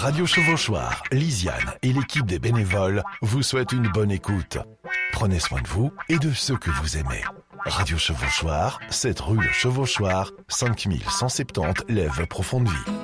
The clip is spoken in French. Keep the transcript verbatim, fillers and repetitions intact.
Radio Chevauchoir, Lisiane et l'équipe des bénévoles vous souhaitent une bonne écoute. Prenez soin de vous et de ceux que vous aimez. Radio Chevauchoir, sept rue Le Chevauchoir, cinq mille cent soixante-dix Lèves Profonde Vie.